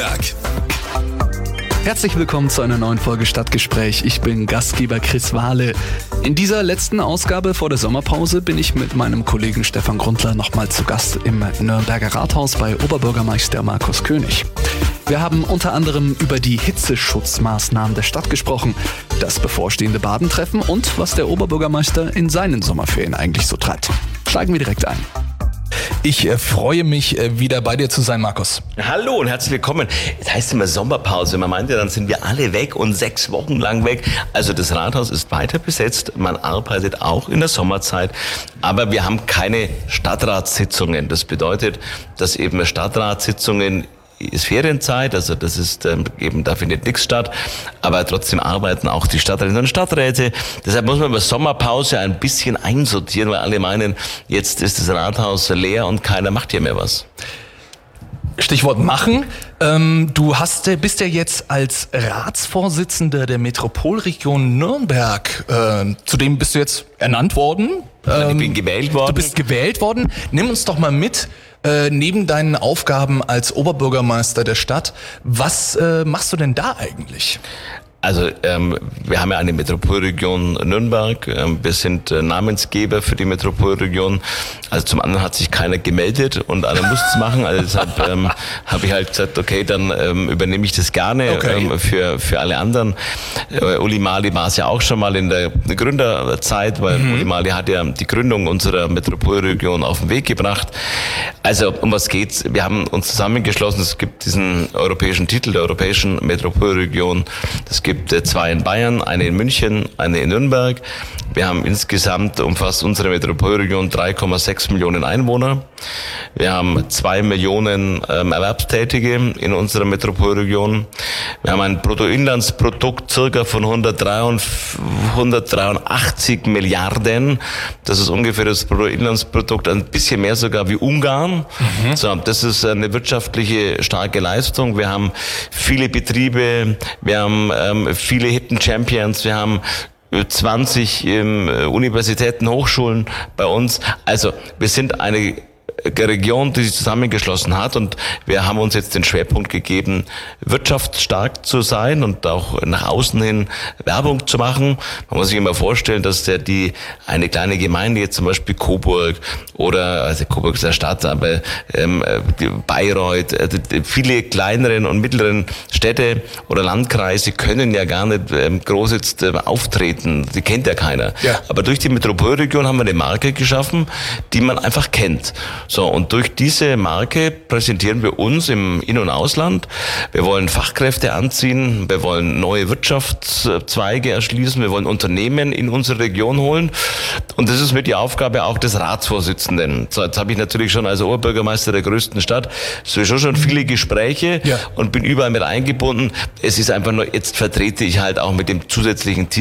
Nürnberg. Herzlich willkommen zu einer neuen Folge Stadtgespräch. Ich bin Gastgeber Chris Wahle. In dieser letzten Ausgabe vor der Sommerpause bin ich mit meinem Kollegen Stefan Grundler nochmal zu Gast im Nürnberger Rathaus bei Oberbürgermeister Markus König. Wir haben unter anderem über die Hitzeschutzmaßnahmen der Stadt gesprochen, das bevorstehende Badentreffen und was der Oberbürgermeister in seinen Sommerferien eigentlich so treibt. Steigen wir direkt ein. Ich freue mich, wieder bei dir zu sein, Markus. Hallo und herzlich willkommen. Es heißt immer Sommerpause. Man meint ja, dann sind wir alle weg und 6 Wochen lang weg. Also das Rathaus ist weiter besetzt. Man arbeitet auch in der Sommerzeit. Aber wir haben keine Stadtratssitzungen. Das bedeutet, dass eben Stadtratssitzungen ist Ferienzeit, also das ist eben, da findet nichts statt, aber trotzdem arbeiten auch die Stadträte und Stadträte. Deshalb muss man über Sommerpause ein bisschen einsortieren, weil alle meinen, jetzt ist das Rathaus leer und keiner macht hier mehr was. Stichwort machen. Du bist ja jetzt als Ratsvorsitzender der Metropolregion Nürnberg, zudem bist du jetzt ernannt worden. Ich bin gewählt worden. Du bist gewählt worden. Nimm uns doch mal mit, neben deinen Aufgaben als Oberbürgermeister der Stadt, was machst du denn da eigentlich? Also wir haben ja eine Metropolregion Nürnberg. Wir sind Namensgeber für die Metropolregion. Also zum anderen hat sich keiner gemeldet und einer muss es machen. Also deshalb habe ich halt gesagt, okay, dann übernehme ich das gerne für alle anderen. Uli Mali war es ja auch schon mal in der Gründerzeit, weil Uli Mali hat ja die Gründung unserer Metropolregion auf den Weg gebracht. Also um was geht's? Wir haben uns zusammengeschlossen. Es gibt diesen europäischen Titel der Europäischen Metropolregion. Es gibt 2 in Bayern, eine in München, eine in Nürnberg. Wir haben insgesamt umfasst unsere Metropolregion 3,6 Millionen Einwohner. Wir haben 2 Millionen Erwerbstätige in unserer Metropolregion. Wir haben ein Bruttoinlandsprodukt circa von 183 Milliarden. Das ist ungefähr das Bruttoinlandsprodukt, ein bisschen mehr sogar wie Ungarn. So, das ist eine wirtschaftliche starke Leistung. Wir haben viele Betriebe, wir haben viele Hidden Champions, wir haben 20 Universitäten, Hochschulen bei uns. Also wir sind eine Region, die sich zusammengeschlossen hat, und wir haben uns jetzt den Schwerpunkt gegeben, wirtschaftsstark zu sein und auch nach außen hin Werbung zu machen. Man muss sich immer vorstellen, dass eine kleine Gemeinde, jetzt zum Beispiel Coburg oder, also Coburg ist eine Stadt, aber Bayreuth, viele kleineren und mittleren Städte oder Landkreise können ja gar nicht groß jetzt auftreten. Die kennt ja keiner. Ja. Aber durch die Metropolregion haben wir eine Marke geschaffen, die man einfach kennt. So, und durch diese Marke präsentieren wir uns im In- und Ausland. Wir wollen Fachkräfte anziehen, wir wollen neue Wirtschaftszweige erschließen, wir wollen Unternehmen in unsere Region holen. Und das ist mit die Aufgabe auch des Ratsvorsitzenden. So, jetzt habe ich natürlich schon als Oberbürgermeister der größten Stadt sowieso schon viele Gespräche und bin überall mit eingebunden. Es ist einfach nur, jetzt vertrete ich halt auch mit dem zusätzlichen